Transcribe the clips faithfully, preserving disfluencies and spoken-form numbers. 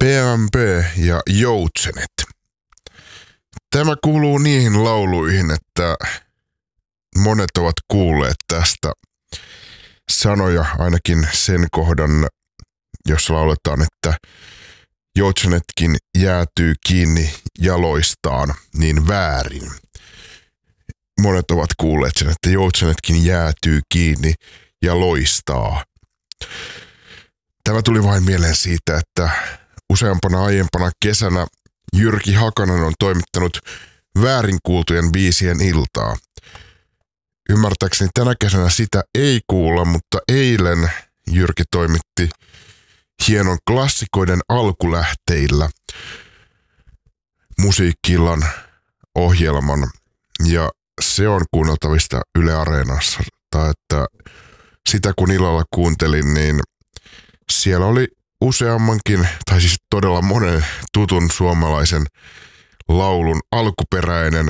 P M P ja Joutsenet. Tämä kuuluu niihin lauluihin, että monet ovat kuulleet tästä sanoja, ainakin sen kohdan, jossa lauletaan, että Joutsenetkin jäätyy kiinni jaloistaan, niin väärin. Monet ovat kuulleet sen, että Joutsenetkin jäätyy kiinni ja loistaa. Tämä tuli vain mieleen siitä, että useampana aiempana kesänä Jyrki Hakanen on toimittanut väärin kuultujen biisien iltaa. Ymmärtääkseni tänä kesänä sitä ei kuulla, mutta eilen Jyrki toimitti hienon klassikoiden alkulähteillä musiikki-illan ohjelman, ja se on kuunneltavista Yle Areenassa. Tai että sitä kun illalla kuuntelin, niin siellä oli useammankin, tai siis todella monen tutun suomalaisen laulun alkuperäinen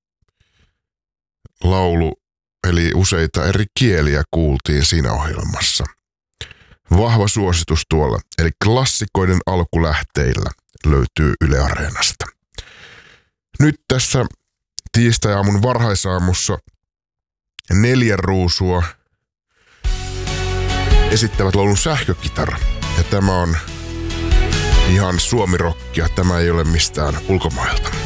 laulu, eli useita eri kieliä kuultiin siinä ohjelmassa. Vahva suositus tuolla, eli klassikoiden alkulähteillä löytyy Yle Areenasta. Nyt tässä tiistai-aamun varhaisaamussa Neljä ruusua esittävät laulun Sähkökitara. Ja tämä on ihan suomirokkia, tämä ei ole mistään ulkomailta.